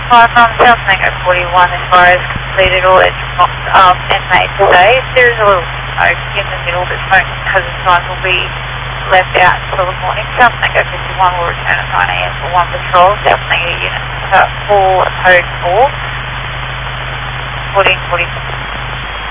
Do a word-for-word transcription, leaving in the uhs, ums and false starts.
Five from South Mango forty-one, this fire is completed, all engine blocks um, and made today. If there is a little smoke in the middle, the smoke hazard sign will be left out until the morning. South Mango fifty-one will return at nine A M for one patrol. South Mango unit uh, four, code four, fourteen forty.